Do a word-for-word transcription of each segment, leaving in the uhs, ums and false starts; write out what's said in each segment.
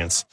experience.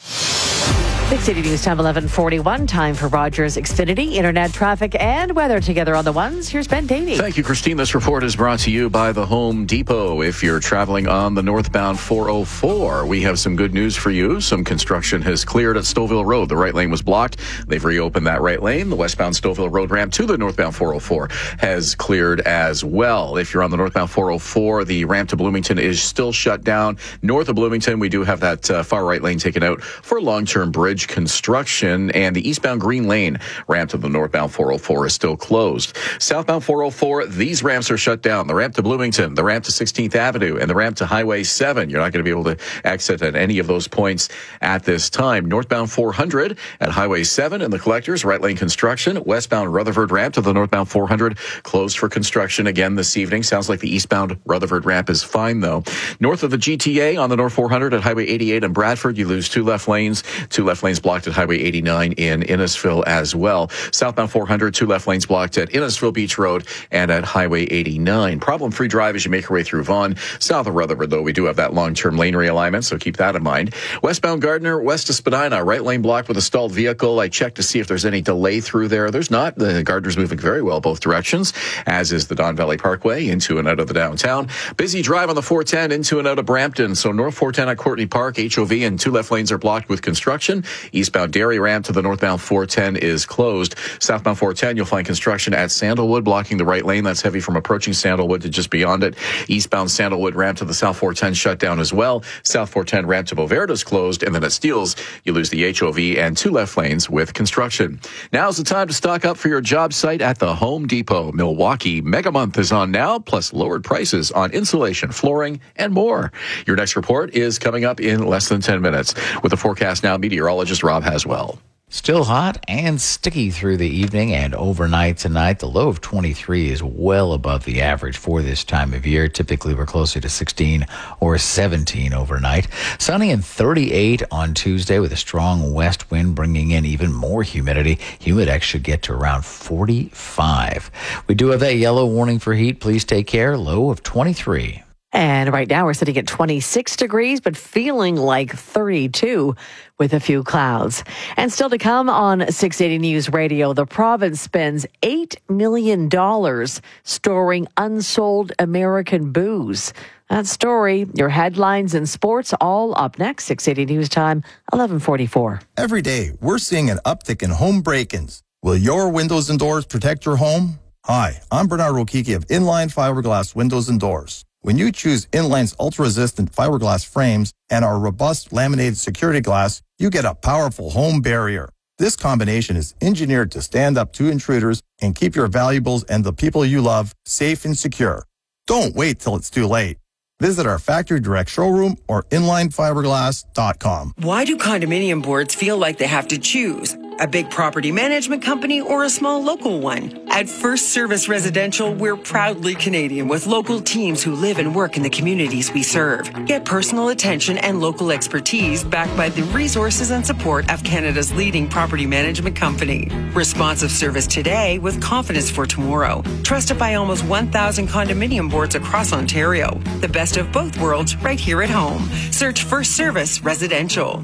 six eighty News Time, eleven forty-one. Time for Rogers Xfinity. Internet, traffic, and weather together on the ones. Here's Ben Davey. Thank you, Christine. This report is brought to you by the Home Depot. If you're traveling on the northbound four oh four, we have some good news for you. Some construction has cleared at Stouffville Road. The right lane was blocked. They've reopened that right lane. The westbound Stouffville Road ramp to the northbound four oh four has cleared as well. If you're on the northbound four oh four, the ramp to Bloomington is still shut down. North of Bloomington, we do have that uh, far right lane taken out for long-term bridge construction, and the eastbound Green Lane ramp to the northbound four oh four is still closed. Southbound four oh four, these ramps are shut down. The ramp to Bloomington, the ramp to sixteenth Avenue, and the ramp to Highway seven. You're not going to be able to exit at any of those points at this time. Northbound four hundred at Highway seven and the Collectors, right lane construction. Westbound Rutherford ramp to the northbound four hundred closed for construction again this evening. Sounds like the eastbound Rutherford ramp is fine, though. North of the G T A on the North four hundred at Highway eighty-eight in Bradford, you lose two left lanes. Two left lanes blocked at Highway eighty-nine in Innisfil as well. Southbound four hundred, two left lanes blocked at Innisfil Beach Road and at Highway eighty-nine. Problem-free drive as you make your way through Vaughan. South of Rutherford, though, we do have that long-term lane realignment, so keep that in mind. Westbound Gardner, west of Spadina, right lane blocked with a stalled vehicle. I checked to see if there's any delay through there. There's not. The Gardner's moving very well both directions, as is the Don Valley Parkway into and out of the downtown. Busy drive on the four ten into and out of Brampton. So North four ten at Courtney Park, H O V, and two left lanes are blocked with construction. Eastbound Derry ramp to the northbound four ten is closed. Southbound four ten, you'll find construction at Sandalwood, blocking the right lane. That's heavy from approaching Sandalwood to just beyond it. Eastbound Sandalwood ramp to the South four ten shut down as well. South four ten ramp to Boverda's closed. And then at Steeles, you lose the H O V and two left lanes with construction. Now's the time to stock up for your job site at the Home Depot. Milwaukee Mega Month is on now, plus lowered prices on insulation, flooring, and more. Your next report is coming up in less than ten minutes. With the forecast now, meteorologist Rob Haswell. Still hot and sticky through the evening and overnight tonight. The low of twenty-three is well above the average for this time of year. Typically, we're closer to sixteen or seventeen overnight. Sunny and thirty-eight on Tuesday with a strong west wind bringing in even more humidity. Humidex should get to around forty-five. We do have that yellow warning for heat. Please take care. Low of twenty-three. And right now we're sitting at twenty-six degrees, but feeling like thirty-two with a few clouds. And still to come on six eighty News Radio, the province spends eight million dollars storing unsold American booze. That story, your headlines and sports, all up next. six eighty News Time, eleven forty-four. Every day, we're seeing an uptick in home break-ins. Will your windows and doors protect your home? Hi, I'm Bernard Rokiki of Inline Fiberglass Windows and Doors. When you choose Inline's ultra-resistant fiberglass frames and our robust laminated security glass, you get a powerful home barrier. This combination is engineered to stand up to intruders and keep your valuables and the people you love safe and secure. Don't wait till it's too late. Visit our factory direct showroom or inline fiberglass dot com. Why do condominium boards feel like they have to choose? A big property management company or a small local one? At First Service Residential, we're proudly Canadian with local teams who live and work in the communities we serve. Get personal attention and local expertise backed by the resources and support of Canada's leading property management company. Responsive service today with confidence for tomorrow. Trusted by almost one thousand condominium boards across Ontario. The best of both worlds right here at home. Search First Service Residential.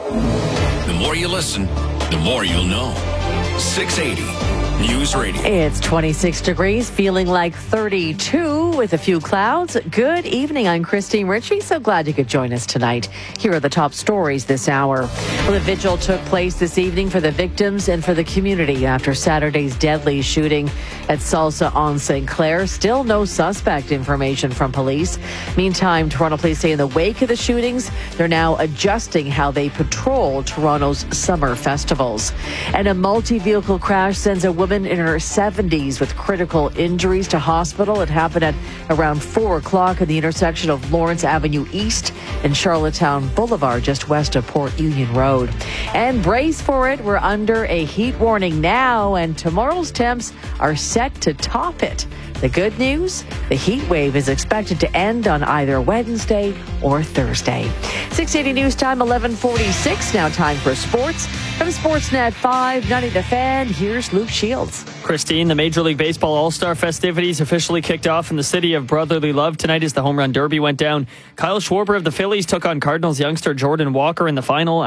The more you listen, the more you'll know. six eighty News Radio. It's twenty-six degrees, feeling like thirty-two with a few clouds. Good evening. I'm Christine Ritchie. So glad you could join us tonight. Here are the top stories this hour. Well, the vigil took place this evening for the victims and for the community after Saturday's deadly shooting at Salsa on Saint Clair. Still no suspect information from police. Meantime, Toronto police say in the wake of the shootings, they're now adjusting how they patrol Toronto's summer festivals. And a multi-vehicle crash sends a woman in her seventies with critical injuries to hospital. It happened at around four o'clock at the intersection of Lawrence Avenue East and Charlottetown Boulevard, just west of Port Union Road. And brace for it. We're under a heat warning now, and tomorrow's temps are set to top it. The good news, the heat wave is expected to end on either Wednesday or Thursday. six eighty News Time, eleven forty-six. Now time for sports. From Sportsnet five ninety The Fan, here's Luke Shields. Christine, the Major League Baseball All-Star festivities officially kicked off in the city of brotherly love tonight as the Home Run Derby went down. Kyle Schwarber of the Phillies took on Cardinals youngster Jordan Walker in the final.